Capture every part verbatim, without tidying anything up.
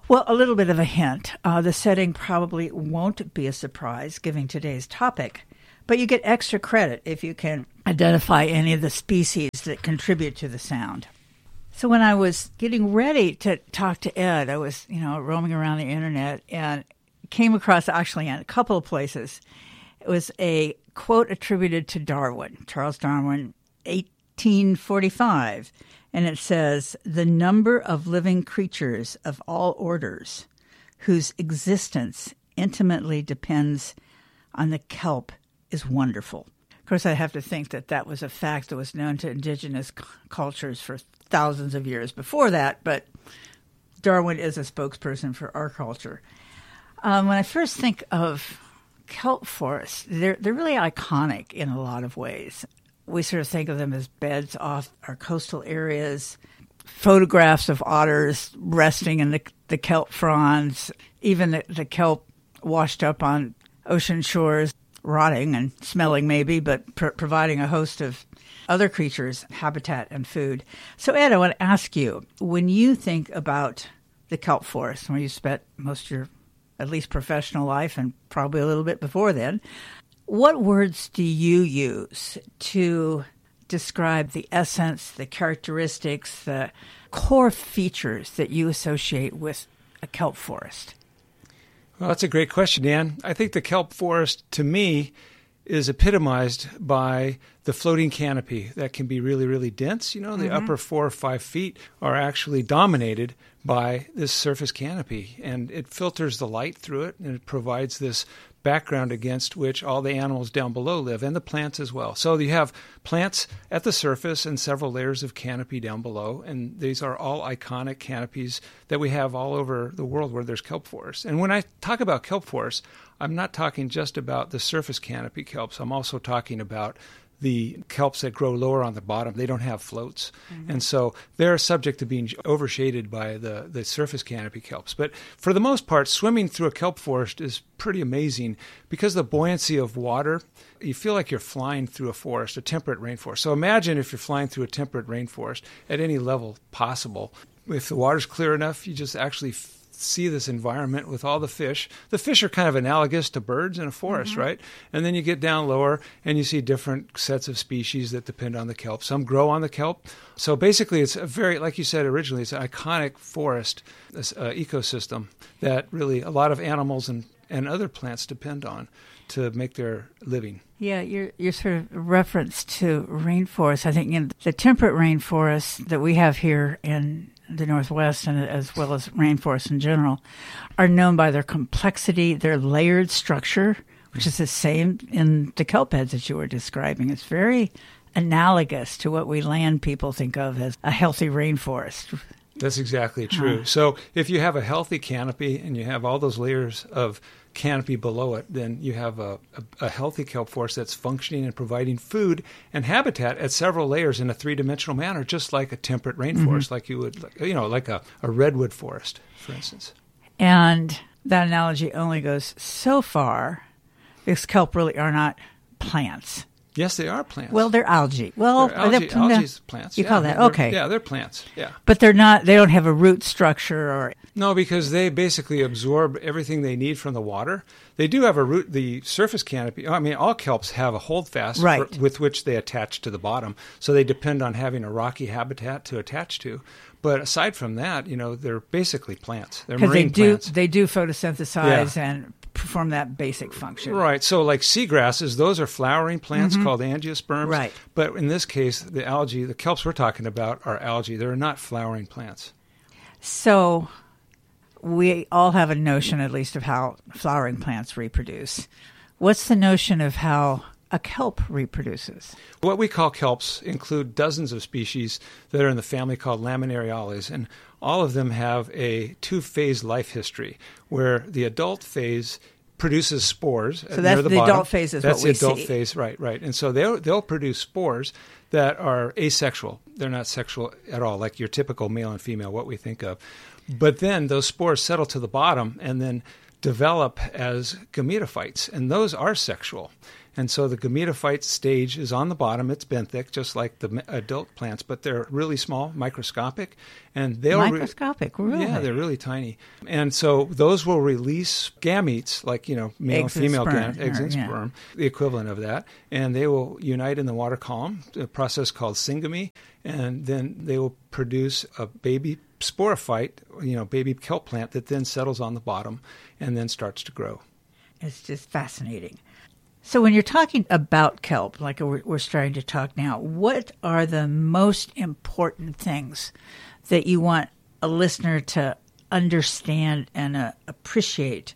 Well, a little bit of a hint. Uh, the setting probably won't be a surprise, given today's topic, but you get extra credit if you can identify any of the species that contribute to the sound. So when I was getting ready to talk to Ed, I was, you know, roaming around the internet and came across, actually in a couple of places, it was a quote attributed to Darwin, Charles Darwin, eighteen forty-five. And it says, "The number of living creatures of all orders whose existence intimately depends on the kelp is wonderful." Of course, I have to think that that was a fact that was known to indigenous c- cultures for thousands of years before that, but Darwin is a spokesperson for our culture. Um, when I first think of kelp forests, they're, they're really iconic in a lot of ways. We sort of think of them as beds off our coastal areas, photographs of otters resting in the, the kelp fronds, even the, the kelp washed up on ocean shores, rotting and smelling maybe, but pr- providing a host of other creatures habitat and food. So Ed, I want to ask you, when you think about the kelp forest, where you spent most of your at least professional life and probably a little bit before then, what words do you use to describe the essence, the characteristics, the core features that you associate with a kelp forest? Well, that's a great question, Dan. I think the kelp forest, to me, is epitomized by the floating canopy that can be really, really dense. You know, the mm-hmm. upper four or five feet are actually dominated by this surface canopy, and it filters the light through it, and it provides this background against which all the animals down below live, and the plants as well. So you have plants at the surface and several layers of canopy down below, and these are all iconic canopies that we have all over the world where there's kelp forests. And when I talk about kelp forests, I'm not talking just about the surface canopy kelps. I'm also talking about the kelps that grow lower on the bottom. They don't have floats. Mm-hmm. And so they're subject to being overshaded by the, the surface canopy kelps. But for the most part, swimming through a kelp forest is pretty amazing because of the buoyancy of water. You feel like you're flying through a forest, a temperate rainforest. So imagine if you're flying through a temperate rainforest at any level possible. If the water's clear enough, you just actually f- see this environment with all the fish. The fish are kind of analogous to birds in a forest, mm-hmm. right? And then you get down lower and you see different sets of species that depend on the kelp. Some grow on the kelp. So basically it's a very, like you said originally, it's an iconic forest, this uh, ecosystem that really a lot of animals and, and other plants depend on to make their living. Yeah, your your sort of reference to rainforests, I think in the temperate rainforests that we have here in the Northwest, and as well as rainforests in general, are known by their complexity, their layered structure, which is the same in the kelp beds that you were describing. It's very analogous to what we land people think of as a healthy rainforest. That's exactly true. Huh. So if you have a healthy canopy and you have all those layers of canopy below it, then you have a, a, a healthy kelp forest that's functioning and providing food and habitat at several layers in a three-dimensional manner, just like a temperate rainforest, mm-hmm. like you would, like, you know, like a, a redwood forest, for instance. And that analogy only goes so far because kelp really are not plants. Yes, they are plants. Well, they're algae. Well, they're algae, they're, algae's plants. You yeah, call that okay? Yeah, they're plants. Yeah, but they're not. They don't have a root structure or no, because they basically absorb everything they need from the water. They do have a root. The surface canopy. I mean, all kelps have a holdfast right. for, with which they attach to the bottom, so they depend on having a rocky habitat to attach to. But aside from that, you know, they're basically plants. They're marine they do, plants. They do photosynthesize yeah. and perform that basic function. Right. So like seagrasses, those are flowering plants mm-hmm. called angiosperms. Right. But in this case, the algae, the kelps we're talking about are algae. They're not flowering plants. So we all have a notion, at least, of how flowering plants reproduce. What's the notion of how a kelp reproduces? What we call kelps include dozens of species that are in the family called Laminariales, and all of them have a two-phase life history where the adult phase produces spores. So that's near the, the bottom. adult phase is that's what we see. That's the adult phase, right, right. And so they'll, they'll produce spores that are asexual. They're not sexual at all, like your typical male and female, what we think of. But then those spores settle to the bottom and then develop as gametophytes, and those are sexual. And so the gametophyte stage is on the bottom. It's benthic, just like the adult plants, but they're really small, microscopic. And they'll microscopic, re- really? Yeah, they're really tiny. And so those will release gametes, like, you know, male eggs and female and gametes, sperm, eggs and yeah. sperm, the equivalent of that. And they will unite in the water column, a process called syngamy, and then they will produce a baby sporophyte, you know, baby kelp plant that then settles on the bottom and then starts to grow. It's just fascinating. So when you're talking about kelp, like we're, we're starting to talk now, what are the most important things that you want a listener to understand and uh, appreciate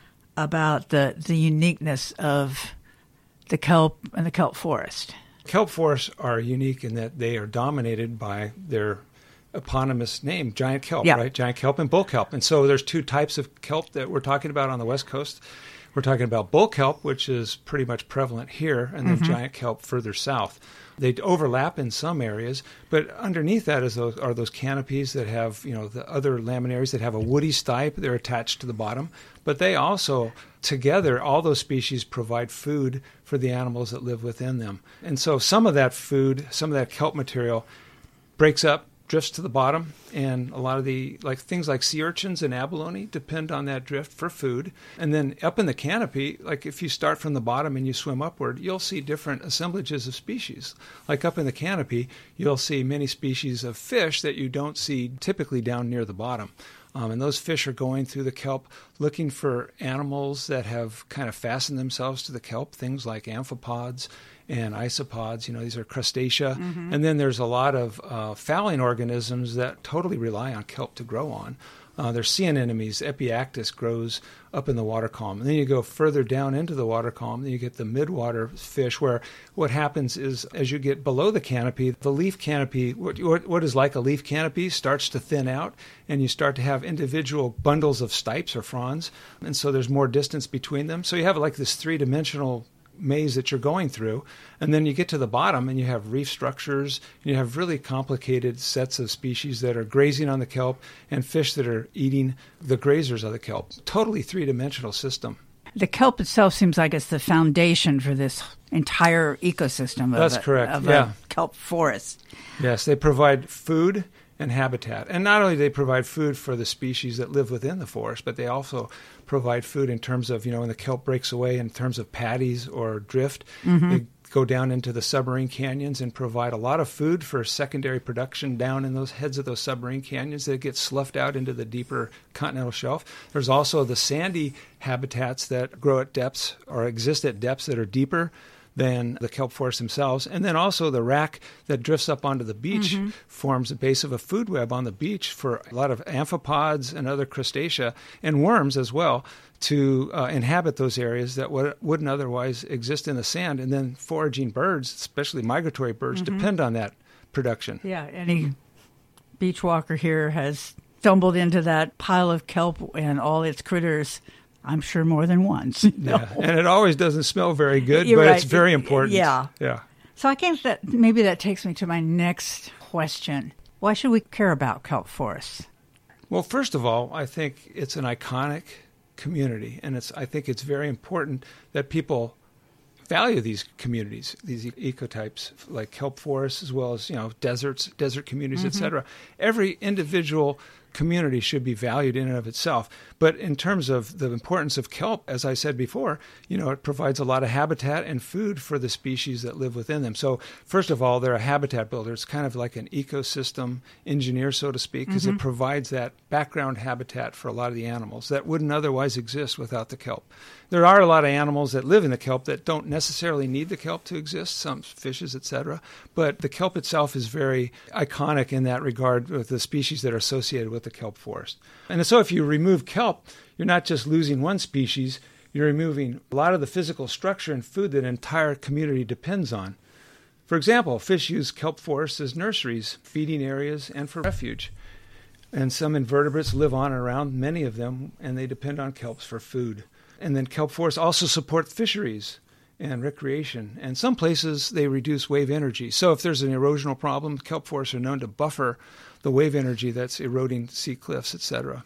about the, the uniqueness of the kelp and the kelp forest? Kelp forests are unique in that they are dominated by their eponymous name, giant kelp, yeah. right? Giant kelp and bull kelp. And so there's two types of kelp that we're talking about on the West Coast. We're talking about bull kelp, which is pretty much prevalent here, and then mm-hmm. giant kelp further south. They overlap in some areas, but underneath that is those, are those canopies that have, you know, the other laminaries that have a woody stipe. They're attached to the bottom. But they also, together, all those species provide food for the animals that live within them. And so some of that food, some of that kelp material breaks up, drifts to the bottom, and a lot of the like things like sea urchins and abalone depend on that drift for food. And then up in the canopy, like if you start from the bottom and you swim upward, you'll see different assemblages of species. Like up in the canopy, you'll see many species of fish that you don't see typically down near the bottom. Um, and those fish are going through the kelp looking for animals that have kind of fastened themselves to the kelp, things like amphipods and isopods. You know, these are crustacea. Mm-hmm. And then there's a lot of uh, fouling organisms that totally rely on kelp to grow on. Uh, there's sea anemones. Epiactus grows up in the water column. And then you go further down into the water column, then you get the midwater fish, where what happens is as you get below the canopy, the leaf canopy, what, what is like a leaf canopy, starts to thin out, and you start to have individual bundles of stipes or fronds. And so there's more distance between them. So you have like this three-dimensional maze that you're going through, and then you get to the bottom and you have reef structures, and you have really complicated sets of species that are grazing on the kelp and fish that are eating the grazers of the kelp. Totally three-dimensional system. The kelp itself seems like it's the foundation for this entire ecosystem of, That's a, correct. of yeah. a kelp forest. Yes, they provide food and habitat. And not only do they provide food for the species that live within the forest, but they also provide food in terms of, you know, when the kelp breaks away in terms of paddies or drift, mm-hmm. they go down into the submarine canyons and provide a lot of food for secondary production down in those heads of those submarine canyons that get sloughed out into the deeper continental shelf. There's also the sandy habitats that grow at depths or exist at depths that are deeper than the kelp forests themselves. And then also the rack that drifts up onto the beach mm-hmm. forms the base of a food web on the beach for a lot of amphipods and other crustacea and worms as well to uh, inhabit those areas that w- wouldn't otherwise exist in the sand. And then foraging birds, especially migratory birds, mm-hmm. depend on that production. Yeah, any beach walker here has stumbled into that pile of kelp and all its critters, I'm sure more than once. Yeah, and it always doesn't smell very good, You're but right. it's very important. Yeah. Yeah. So I guess that maybe that takes me to my next question. Why should we care about kelp forests? Well, first of all, I think it's an iconic community, and it's I think it's very important that people value these communities, these ecotypes like kelp forests, as well as, you know, deserts, desert communities, mm-hmm. et cetera. Every individual community should be valued in and of itself. But in terms of the importance of kelp, as I said before, you know, it provides a lot of habitat and food for the species that live within them. So first of all, they're a habitat builder. It's kind of like an ecosystem engineer, so to speak, because mm-hmm. it provides that background habitat for a lot of the animals that wouldn't otherwise exist without the kelp. There are a lot of animals that live in the kelp that don't necessarily need the kelp to exist, some fishes, et cetera. But the kelp itself is very iconic in that regard with the species that are associated with the kelp forest. And so if you remove kelp, you're not just losing one species, you're removing a lot of the physical structure and food that an entire community depends on. For example, fish use kelp forests as nurseries, feeding areas, and for refuge. And some invertebrates live on and around, many of them, and they depend on kelps for food. And then kelp forests also support fisheries and recreation. And some places they reduce wave energy. So if there's an erosional problem, kelp forests are known to buffer the wave energy that's eroding sea cliffs, et cetera.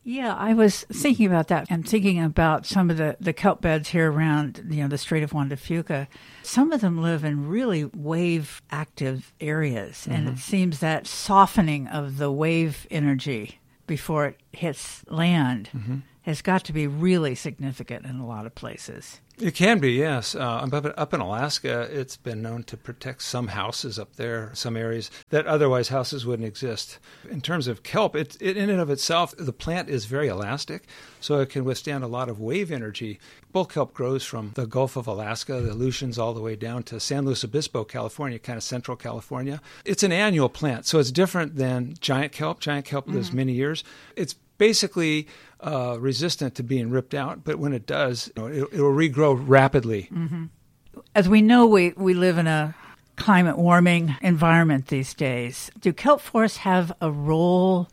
Yeah, I was thinking about that and thinking about some of the, the kelp beds here around, you know, the Strait of Juan de Fuca. Some of them live in really wave-active areas, and Mm-hmm. it seems that softening of the wave energy before it hits land Mm-hmm. has got to be really significant in a lot of places. It can be, yes. Uh, up, up in Alaska, it's been known to protect some houses up there, some areas that otherwise houses wouldn't exist. In terms of kelp, it, it in and of itself, the plant is very elastic, so it can withstand a lot of wave energy. Bull kelp grows from the Gulf of Alaska, the Aleutians, all the way down to San Luis Obispo, California, kind of central California. It's an annual plant, so it's different than giant kelp. Giant kelp lives Mm-hmm. many years. It's basically uh, resistant to being ripped out, but when it does, you know, it, it will regrow rapidly. Mm-hmm. As we know, we, we live in a climate warming environment these days. Do kelp forests have a role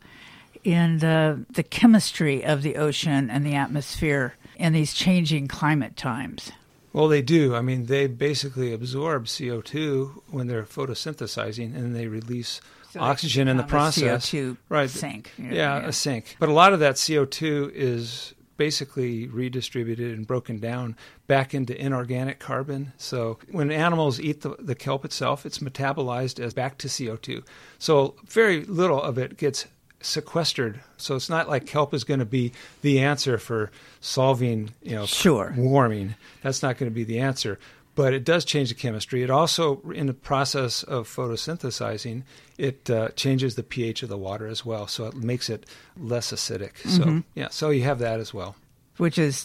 in the, the chemistry of the ocean and the atmosphere in these changing climate times? Well, they do. I mean, they basically absorb C O two when they're photosynthesizing, and they release So they oxygen in the become a process. C O two right. sink. You know, Yeah, yeah. a sink. But a lot of that C O two is basically redistributed and broken down back into inorganic carbon. So when animals eat the, the kelp itself, it's metabolized as back to C O two. So very little of it gets sequestered. So it's not like kelp is going to be the answer for solving, you know, Sure. warming. That's not going to be the answer. But it does change the chemistry. It also, in the process of photosynthesizing, it uh, changes the pH of the water as well. So it makes it less acidic. So, Mm-hmm. yeah, so you have that as well. Which is,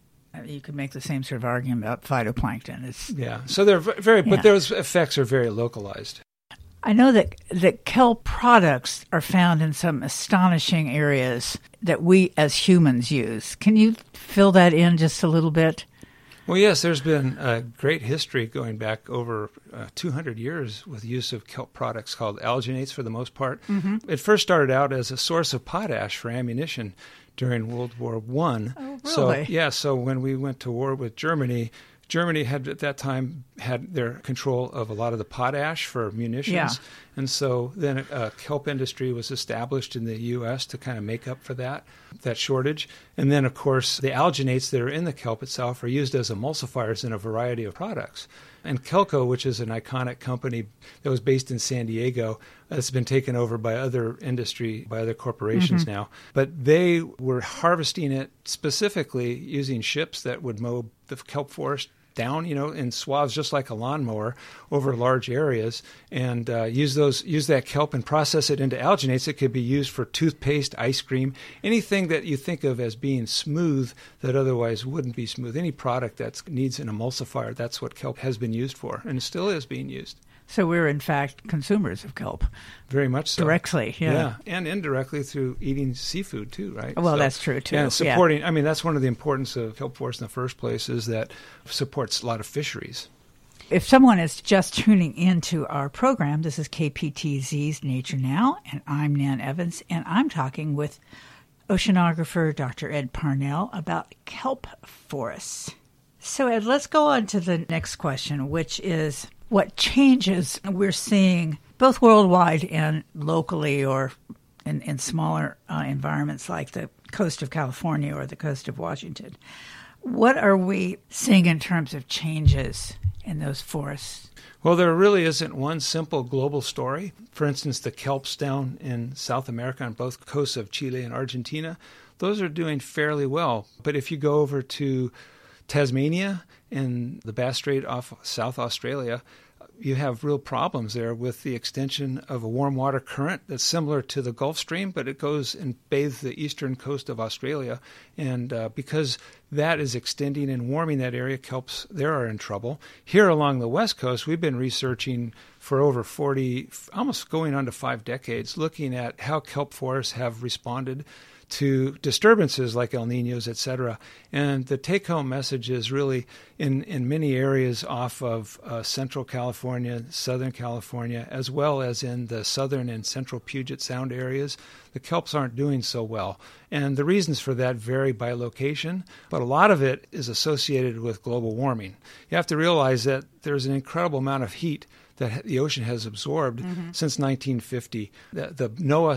you could make the same sort of argument about phytoplankton. It's, Yeah. So they're v- very, Yeah. but those effects are very localized. I know that, that kelp products are found in some astonishing areas that we as humans use. Can you fill that in just a little bit? Well, yes, there's been a great history going back over uh, two hundred years with use of kelp products called alginates for the most part. Mm-hmm. It first started out as a source of potash for ammunition during World War One. Oh, really? So, yeah, so when we went to war with Germany, Germany had at that time had their control of a lot of the potash for munitions. Yeah. And so then a kelp industry was established in the U S to kind of make up for that, that shortage. And then, of course, the alginates that are in the kelp itself are used as emulsifiers in a variety of products. And Kelco, which is an iconic company that was based in San Diego, it's been taken over by other industry, by other corporations Mm-hmm. now. But they were harvesting it specifically using ships that would mow the kelp forest down, you know, in swaths just like a lawnmower over large areas, and uh, use those use that kelp and process it into alginates. It could be used for toothpaste, ice cream, anything that you think of as being smooth that otherwise wouldn't be smooth. Any product that needs an emulsifier, that's what kelp has been used for, and still is being used. So we're, in fact, consumers of kelp. Very much so. Directly, yeah. Yeah, and indirectly through eating seafood too, right? Well, So- that's true, too. Yeah, Yeah. supporting, I mean, that's one of the importance of kelp forest in the first place is that it supports a lot of fisheries. If someone is just tuning into our program, this is K P T Z's Nature Now, and I'm Nan Evans, and I'm talking with oceanographer Doctor Ed Parnell about kelp forests. So, Ed, let's go on to the next question, which is what changes we're seeing both worldwide and locally or in, in smaller uh, environments like the coast of California or the coast of Washington. What are we seeing in terms of changes in those forests? Well, there really isn't one simple global story. For instance, the kelps down in South America on both coasts of Chile and Argentina, those are doing fairly well. But if you go over to Tasmania and the Bass Strait off South Australia, you have real problems there with the extension of a warm water current that's similar to the Gulf Stream, but it goes and bathes the eastern coast of Australia. And uh, because that is extending and warming that area, kelps there are in trouble. Here along the west coast, we've been researching for over forty, almost going on to five decades, looking at how kelp forests have responded to disturbances like El Niños, et cetera. And the take-home message is really in, in many areas off of uh, central California, southern California, as well as in the southern and central Puget Sound areas, the kelps aren't doing so well. And the reasons for that vary by location, but a lot of it is associated with global warming. You have to realize that there's an incredible amount of heat that the ocean has absorbed mm-hmm. since nineteen fifty. The, the NOAA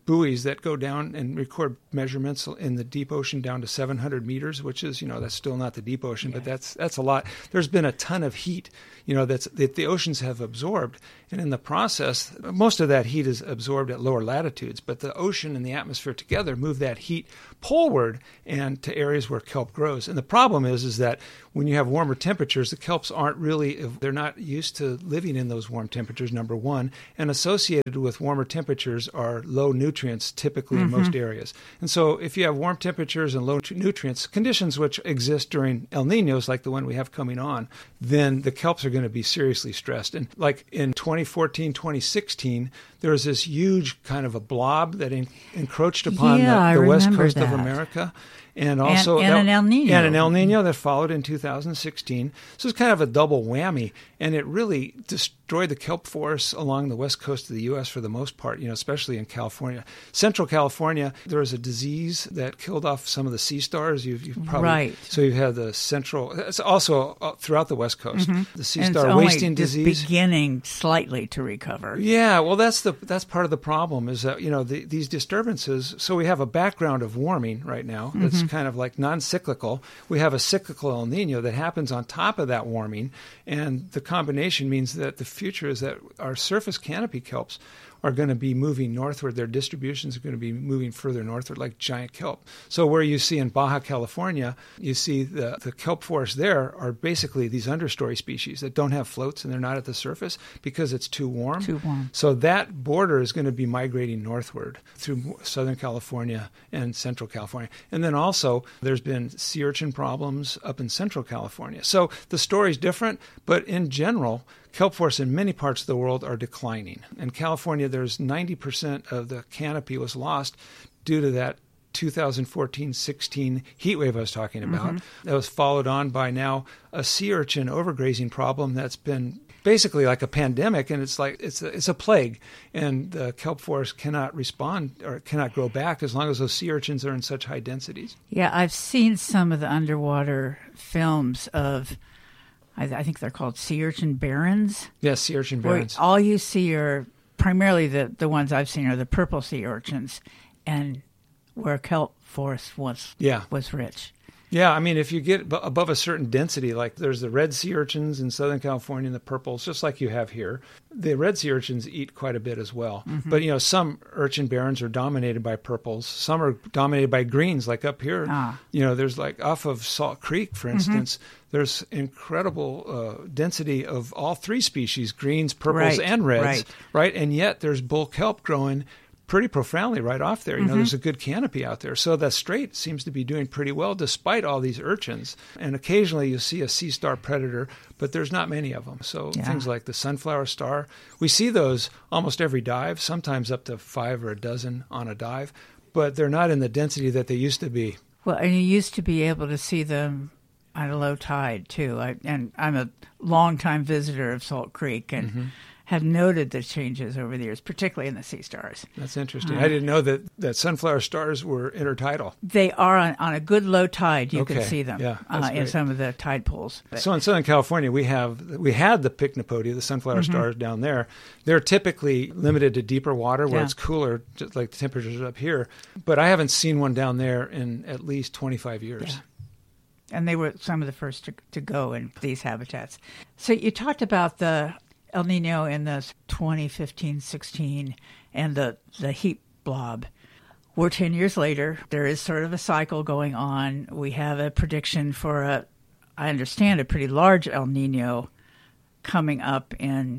buoys that go down and record measurements in the deep ocean down to seven hundred meters, which is, you know, that's still not the deep ocean, yeah. but that's that's a lot. There's been a ton of heat, you know, that's that the oceans have absorbed. And in the process, most of that heat is absorbed at lower latitudes, but the ocean and the atmosphere together move that heat poleward and to areas where kelp grows. And the problem is, is that when you have warmer temperatures, the kelps aren't really, they're not used to living in those warm temperatures, number one. And associated with warmer temperatures are low nutrients typically mm-hmm. in most areas. And so if you have warm temperatures and low nutrients, conditions which exist during El Niños, like the one we have coming on, then the kelps are going to be seriously stressed. And like in twenty fourteen, twenty sixteen, there was this huge kind of a blob that en- encroached upon yeah, the, the west coast that. of America. And also and, and that, an El Nino. And an El Nino that followed in two thousand sixteen. So it's kind of a double whammy. And it really destroyed the kelp forests along the west coast of the U S for the most part, you know, especially in California. Central California, there was a disease that killed off some of the sea stars. You've, you've probably, right. So you've had the central, it's also throughout the west coast, mm-hmm. the sea and star it's wasting only just disease. beginning slightly to recover. Yeah, well, that's the that's part of the problem is that, you know, the, these disturbances, so we have a background of warming right now that's mm-hmm. kind of like non-cyclical. We have a cyclical El Nino that happens on top of that warming, and the combination means that the future is that our surface canopy kelps are going to be moving northward. Their distributions are going to be moving further northward like giant kelp. So where you see in Baja California, you see the, the kelp forests there are basically these understory species that don't have floats and they're not at the surface because it's too warm. Too warm. So that border is going to be migrating northward through Southern California and Central California. And then also there's been sea urchin problems up in Central California. So the story's different, but in general, kelp forests in many parts of the world are declining. In California, there's ninety percent of the canopy was lost due to that two thousand fourteen sixteen heat wave I was talking about. Mm-hmm. That was followed on by now a sea urchin overgrazing problem that's been basically like a pandemic, and it's like it's a, it's a plague, and the kelp forest cannot respond or cannot grow back as long as those sea urchins are in such high densities. Yeah, I've seen some of the underwater films of, I, I think they're called sea urchin barrens. Yes, sea urchin barrens. All you see are primarily the, the ones I've seen are the purple sea urchins, and where kelp forest was yeah. was rich. Yeah, I mean, if you get b- above a certain density, like there's the red sea urchins in Southern California and the purples, just like you have here. The red sea urchins eat quite a bit as well. Mm-hmm. But, you know, some urchin barrens are dominated by purples. Some are dominated by greens, like up here. Ah. You know, there's like off of Salt Creek, for instance, mm-hmm. there's incredible uh, density of all three species, greens, purples, right. and reds, right. right? And yet there's bull kelp growing pretty profoundly right off there. You know, mm-hmm. there's a good canopy out there. So the strait seems to be doing pretty well despite all these urchins. And occasionally you see a sea star predator, but there's not many of them. So yeah. things like the sunflower star, we see those almost every dive, sometimes up to five or a dozen on a dive, but they're not in the density that they used to be. Well, and you used to be able to see them at a low tide, too. I, and I'm a longtime visitor of Salt Creek, and mm-hmm. have noted the changes over the years, particularly in the sea stars. That's interesting. Uh, I didn't know that, that sunflower stars were intertidal. They are on, on a good low tide. You okay. can see them yeah, uh, in some of the tide pools. But. So in Southern California, we have we had the Pycnopodia, the sunflower mm-hmm. stars down there. They're typically limited to deeper water where yeah. it's cooler, just like the temperatures up here. But I haven't seen one down there in at least twenty-five years. Yeah. And they were some of the first to, to go in these habitats. So you talked about the El Nino in the twenty fifteen sixteen and the, the heat blob. We're ten years later. There is sort of a cycle going on. We have a prediction for, a, I understand, a pretty large El Nino coming up in,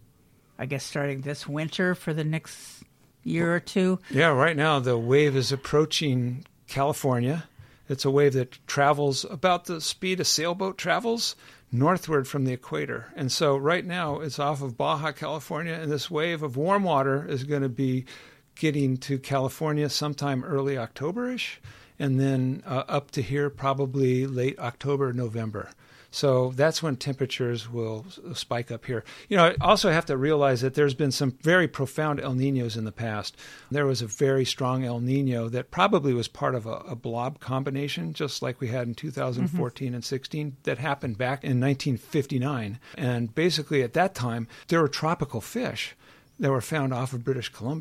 I guess, starting this winter for the next year or two. Yeah, right now the wave is approaching California. It's a wave that travels about the speed a sailboat travels northward from the equator. And so right now it's off of Baja California, and this wave of warm water is going to be getting to California sometime early October-ish, and then uh, up to here probably late October, November. So that's when temperatures will spike up here. You know, I also have to realize that there's been some very profound El Niños in the past. There was a very strong El Nino that probably was part of a, a blob combination, just like we had in two thousand fourteen mm-hmm. and sixteen, that happened back in nineteen fifty-nine. And basically at that time, there were tropical fish that were found off of British Columbia.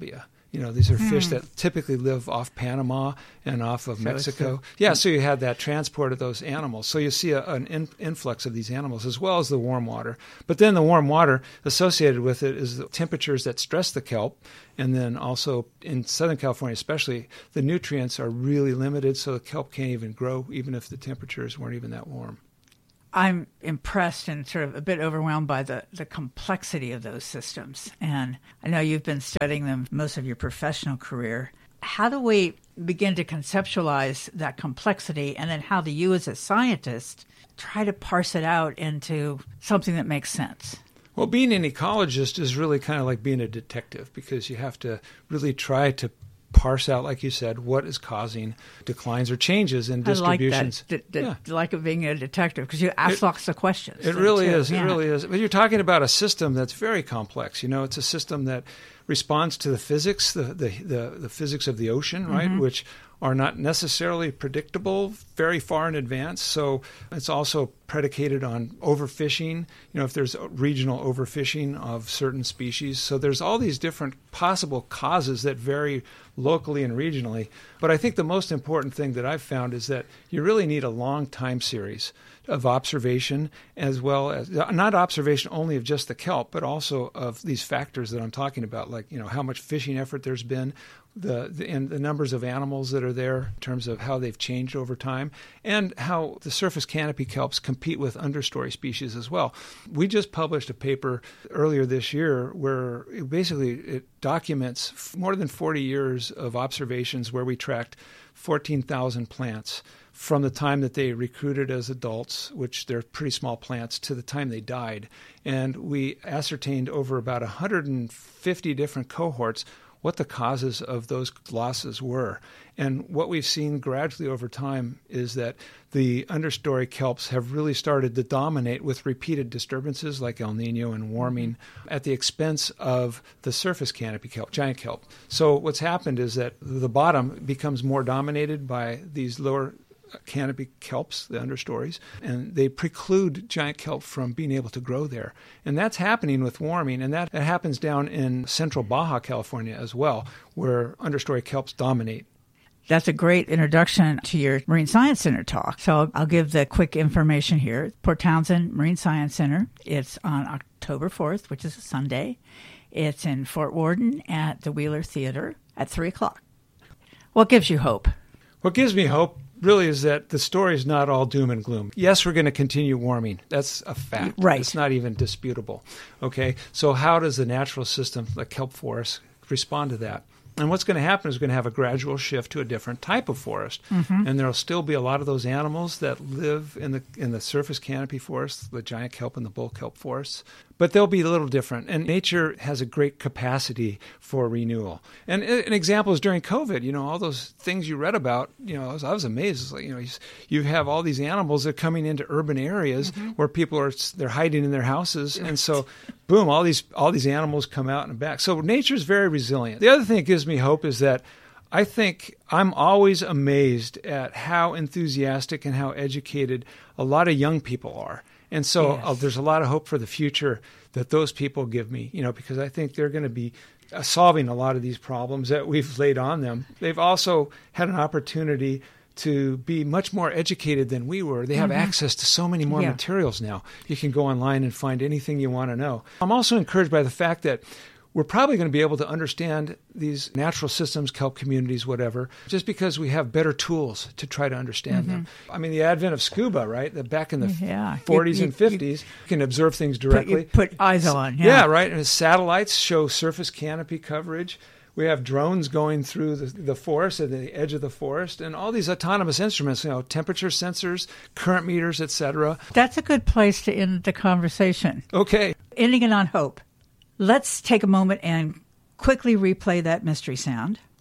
You know, these are Hmm. fish that typically live off Panama and off of So Mexico. it's Yeah, so you had that transport of those animals. So you see a, an in, influx of these animals as well as the warm water. But then the warm water associated with it is the temperatures that stress the kelp. And then also in Southern California especially, the nutrients are really limited, so the kelp can't even grow even if the temperatures weren't even that warm. I'm impressed and sort of a bit overwhelmed by the, the complexity of those systems. And I know you've been studying them most of your professional career. How do we begin to conceptualize that complexity, and then how do you as a scientist try to parse it out into something that makes sense? Well, being an ecologist is really kind of like being a detective, because you have to really try to parse out, like you said, what is causing declines or changes in distributions. I like that. D- d- yeah. like it being a detective, because you ask It- lots of questions. It really too. is. Yeah. It really is. But you're talking about a system that's very complex. You know, it's a system that responds to the physics, the the, the, the physics of the ocean, right, Mhm. which are not necessarily predictable very far in advance. So it's also predicated on overfishing, you know, if there's regional overfishing of certain species. So there's all these different possible causes that vary locally and regionally. But I think the most important thing that I've found is that you really need a long time series of observation, as well as not observation only of just the kelp, but also of these factors that I'm talking about, like, you know, how much fishing effort there's been, the, the and the numbers of animals that are there in terms of how they've changed over time, and how the surface canopy kelps compete with understory species as well. We just published a paper earlier this year where it basically it documents more than forty years of observations where we tracked fourteen thousand plants from the time that they recruited as adults, which they're pretty small plants, to the time they died. And we ascertained over about one hundred fifty different cohorts what the causes of those losses were. And what we've seen gradually over time is that the understory kelps have really started to dominate with repeated disturbances like El Nino and warming at the expense of the surface canopy kelp, giant kelp. So what's happened is that the bottom becomes more dominated by these lower canopy kelps, the understories, and they preclude giant kelp from being able to grow there. And that's happening with warming, and that, that happens down in central Baja California as well, where understory kelps dominate. That's a great introduction to your Marine Science Center talk. So I'll give the quick information here. Port Townsend Marine Science Center. It's on October fourth, which is a Sunday. It's in Fort Worden at the Wheeler Theater at three o'clock. What gives you hope? What gives me hope really is that the story is not all doom and gloom. Yes, we're going to continue warming. That's a fact. Right. It's not even disputable. Okay. So how does the natural system, like kelp forest, respond to that? And what's going to happen is we're going to have a gradual shift to a different type of forest. Mm-hmm. And there will still be a lot of those animals that live in the in the surface canopy forests, the giant kelp and the bull kelp forests. But they'll be a little different. And nature has a great capacity for renewal. And an example is during COVID, you know, all those things you read about, you know, I was, I was amazed. It's like, you know, you, you have all these animals that are coming into urban areas mm-hmm. where people are, they're hiding in their houses. And so, boom, all these all these animals come out and back. So nature is very resilient. The other thing that gives me hope is that I think I'm always amazed at how enthusiastic and how educated a lot of young people are. And so yes. uh, there's a lot of hope for the future that those people give me, you know, because I think they're going to be uh, solving a lot of these problems that we've laid on them. They've also had an opportunity to be much more educated than we were. They have mm-hmm. access to so many more yeah. materials now. You can go online and find anything you want to know. I'm also encouraged by the fact that we're probably going to be able to understand these natural systems, kelp communities, whatever, just because we have better tools to try to understand mm-hmm. them. I mean, the advent of scuba, right? That back in the yeah. forties you, you, and fifties, you, you can observe things directly. Put, put eyes on. Yeah, yeah right. And satellites show surface canopy coverage. We have drones going through the, the forest at the edge of the forest, and all these autonomous instruments, you know, temperature sensors, current meters, et cetera. That's a good place to end the conversation. Okay. Ending it on hope. Let's take a moment and quickly replay that mystery sound.